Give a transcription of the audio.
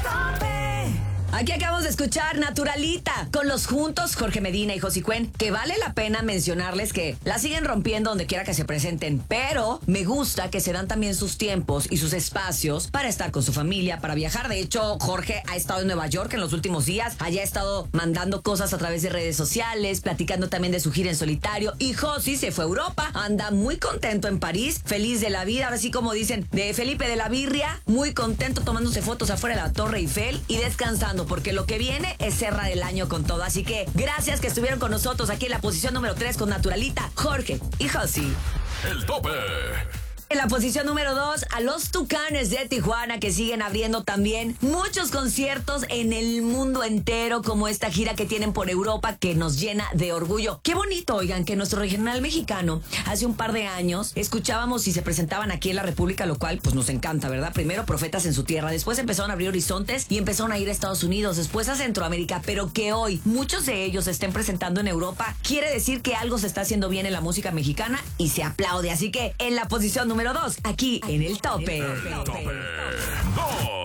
Aquí acabamos de escuchar Naturalita con los juntos Jorge Medina y Josie Cuen, que vale la pena mencionarles que la siguen rompiendo donde quiera que se presenten, pero me gusta que se dan también sus tiempos y sus espacios para estar con su familia, para viajar. De hecho, Jorge ha estado en Nueva York en los últimos días, allá ha estado mandando cosas a través de redes sociales, platicando también de su gira en solitario, y Josie se fue a Europa, anda muy contento en París, feliz de la vida, ahora sí como dicen, de Felipe de la Birria, muy contento tomándose fotos afuera de la Torre Eiffel y descansando, porque lo que viene es cerrar el año con todo. Así que gracias que estuvieron con nosotros aquí en la posición número 3 con Naturalita, Jorge y Josie. El tope. En la posición número 2, a los Tucanes de Tijuana, que siguen abriendo también muchos conciertos en el mundo entero, como esta gira que tienen por Europa, que nos llena de orgullo. Qué bonito, oigan, que nuestro regional mexicano, hace un par de años, escuchábamos y se presentaban aquí en la República, lo cual pues nos encanta, ¿verdad? Primero Profetas en su tierra, después empezaron a abrir horizontes y empezaron a ir a Estados Unidos, después a Centroamérica, pero que hoy muchos de ellos se estén presentando en Europa, quiere decir que algo se está haciendo bien en la música mexicana y se aplaude. Así que en la posición número 2, aquí en el tope. El tope. 2.